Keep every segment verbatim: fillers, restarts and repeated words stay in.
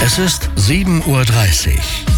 Es ist sieben Uhr dreißig.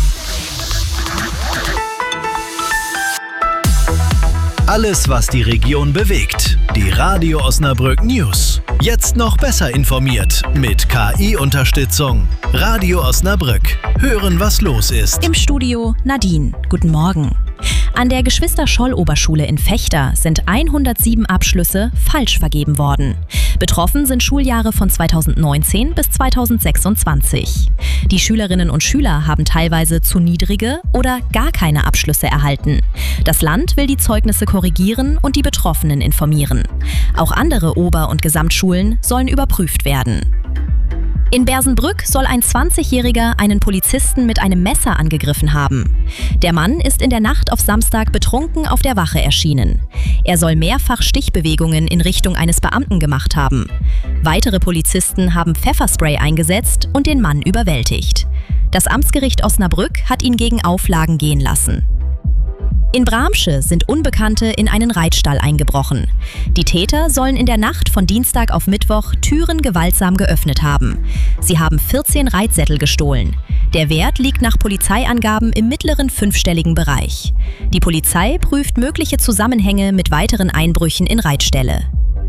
Alles, was die Region bewegt. Die Radio Osnabrück News. Jetzt noch besser informiert mit K I-Unterstützung. Radio Osnabrück. Hören, was los ist. Im Studio Nadine. Guten Morgen. An der Geschwister-Scholl-Oberschule in Vechta sind hundertsieben Abschlüsse falsch vergeben worden. Betroffen sind Schuljahre von zweitausendneunzehn bis zweitausendsechsundzwanzig. Die Schülerinnen und Schüler haben teilweise zu niedrige oder gar keine Abschlüsse erhalten. Das Land will die Zeugnisse korrigieren und die Betroffenen informieren. Auch andere Ober- und Gesamtschulen sollen überprüft werden. In Bersenbrück soll ein zwanzigjähriger einen Polizisten mit einem Messer angegriffen haben. Der Mann ist in der Nacht auf Samstag betrunken auf der Wache erschienen. Er soll mehrfach Stichbewegungen in Richtung eines Beamten gemacht haben. Weitere Polizisten haben Pfefferspray eingesetzt und den Mann überwältigt. Das Amtsgericht Osnabrück hat ihn gegen Auflagen gehen lassen. In Bramsche sind Unbekannte in einen Reitstall eingebrochen. Die Täter sollen in der Nacht von Dienstag auf Mittwoch Türen gewaltsam geöffnet haben. Sie haben vierzehn Reitsättel gestohlen. Der Wert liegt nach Polizeiangaben im mittleren fünfstelligen Bereich. Die Polizei prüft mögliche Zusammenhänge mit weiteren Einbrüchen in Reitställe.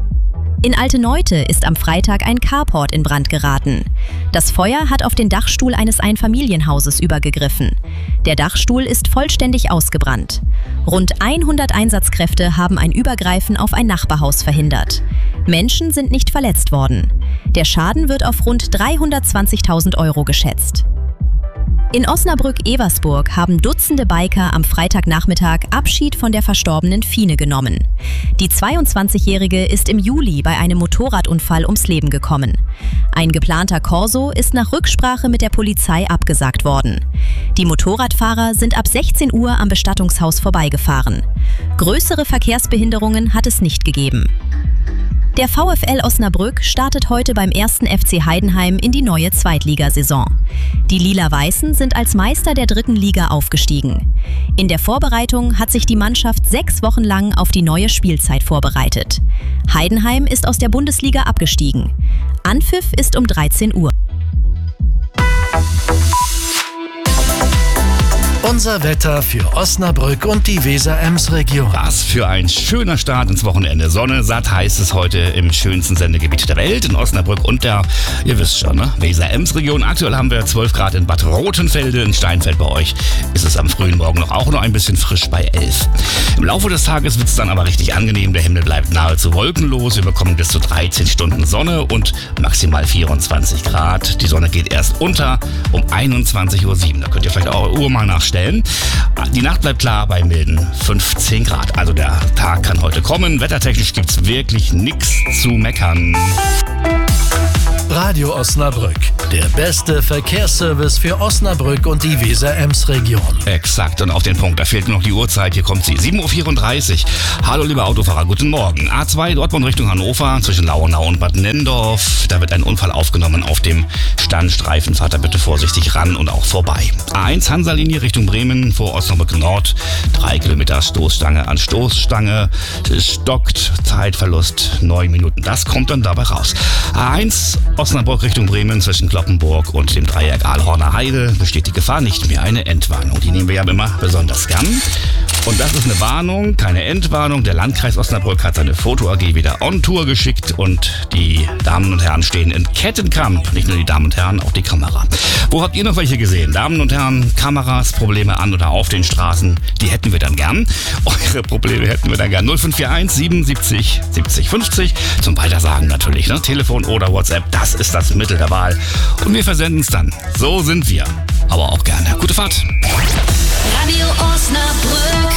In Alteneute ist am Freitag ein Carport in Brand geraten. Das Feuer hat auf den Dachstuhl eines Einfamilienhauses übergegriffen. Der Dachstuhl ist vollständig ausgebrannt. Rund hundert Einsatzkräfte haben ein Übergreifen auf ein Nachbarhaus verhindert. Menschen sind nicht verletzt worden. Der Schaden wird auf rund dreihundertzwanzigtausend Euro geschätzt. In Osnabrück-Eversburg haben Dutzende Biker am Freitagnachmittag Abschied von der verstorbenen Fine genommen. Die zweiundzwanzigjährige ist im Juli bei einem Motorradunfall ums Leben gekommen. Ein geplanter Corso ist nach Rücksprache mit der Polizei abgesagt worden. Die Motorradfahrer sind ab sechzehn Uhr am Bestattungshaus vorbeigefahren. Größere Verkehrsbehinderungen hat es nicht gegeben. Der VfL Osnabrück startet heute beim ersten F C Heidenheim in die neue Zweitligasaison. Die Lila-Weißen sind als Meister der dritten Liga aufgestiegen. In der Vorbereitung hat sich die Mannschaft sechs Wochen lang auf die neue Spielzeit vorbereitet. Heidenheim ist aus der Bundesliga abgestiegen. Anpfiff ist um dreizehn Uhr. Unser Wetter für Osnabrück und die Weser-Ems-Region. Was für ein schöner Start ins Wochenende. Sonne, satt heißt es heute im schönsten Sendegebiet der Welt, in Osnabrück und der, ihr wisst schon, ne, Weser-Ems-Region. Aktuell haben wir zwölf Grad in Bad Rothenfelde. In Steinfeld bei euch ist es am frühen Morgen noch auch noch ein bisschen frisch bei elf. Im Laufe des Tages wird es dann aber richtig angenehm. Der Himmel bleibt nahezu wolkenlos. Wir bekommen bis zu dreizehn Stunden Sonne und maximal vierundzwanzig Grad. Die Sonne geht erst unter um einundzwanzig Uhr sieben. Da könnt ihr vielleicht auch eure Uhr mal nachstellen. Die Nacht bleibt klar bei milden fünfzehn Grad. Also der Tag kann heute kommen. Wettertechnisch gibt's wirklich nichts zu meckern. Radio Osnabrück, der beste Verkehrsservice für Osnabrück und die Weser-Ems-Region. Exakt, und auf den Punkt, da fehlt nur noch die Uhrzeit, hier kommt sie, sieben Uhr vierunddreißig. Hallo liebe Autofahrer, guten Morgen. A zwei Dortmund Richtung Hannover, zwischen Lauenau und Bad Nendorf. Da wird ein Unfall aufgenommen auf dem Standstreifen. Fahrt da bitte vorsichtig ran und auch vorbei. A eins Hansa-Linie Richtung Bremen vor Osnabrück Nord. Drei Kilometer Stoßstange an Stoßstange. Es stockt, Zeitverlust neun Minuten. Das kommt dann dabei raus. A eins Osnabrück Richtung Bremen zwischen Kloppenburg und dem Dreieck Aalhorner Heide besteht die Gefahr nicht mehr. Eine Entwarnung. Die nehmen wir ja immer besonders gern. Und das ist eine Warnung, keine Entwarnung. Der Landkreis Osnabrück hat seine Foto-A G wieder on Tour geschickt und die Damen und Herren stehen in Kettenkamp. Nicht nur die Damen und Herren, auch die Kamera. Wo habt ihr noch welche gesehen? Damen und Herren, Kameras, Probleme an oder auf den Straßen, die hätten wir dann gern. Eure Probleme hätten wir dann gern. null fünf vier eins siebenundsiebzig siebzig fünfzig zum Weitersagen natürlich. Ne? Telefon oder WhatsApp, das ist das Mittel der Wahl. Und wir versenden es dann. So sind wir. Aber auch gerne. Gute Fahrt. Radio Osnabrück.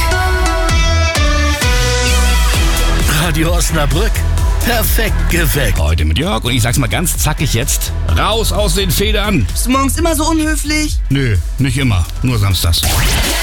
Radio Osnabrück, perfekt geweckt. Heute mit Jörg und ich sag's mal ganz zackig jetzt. Raus aus den Federn. Bist du morgens immer so unhöflich? Nö, nicht immer. Nur samstags.